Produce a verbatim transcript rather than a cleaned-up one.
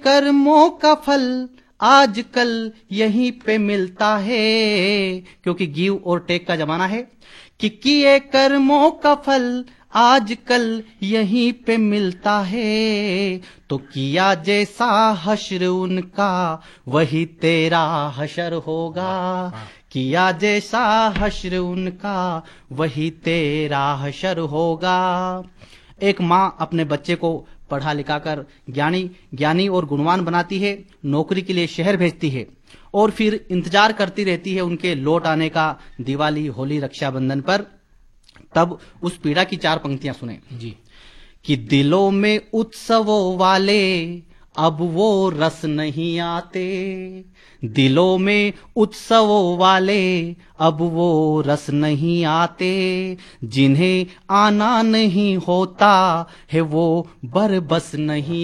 कर्मों का फल आजकल यहीं पे मिलता है, क्योंकि गिव और टेक का जमाना है कि किए कर्मों का फल आजकल यहीं पे मिलता है, तो किया जैसा हश्र उनका वही तेरा हशर होगा, किया जैसा हश्र उनका वही तेरा हशर होगा। एक माँ अपने बच्चे को पढ़ा लिखा कर ज्ञानी ज्ञानी और गुणवान बनाती है, नौकरी के लिए शहर भेजती है और फिर इंतजार करती रहती है उनके लौट आने का दिवाली, होली, रक्षाबंधन पर। तब उस पीड़ा की चार पंक्तियां सुने जी। कि दिलों में उत्सवों वाले अब वो रस नहीं आते, दिलों में उत्सवों वाले अब वो रस नहीं आते, जिन्हें आना नहीं होता है वो बरबस नहीं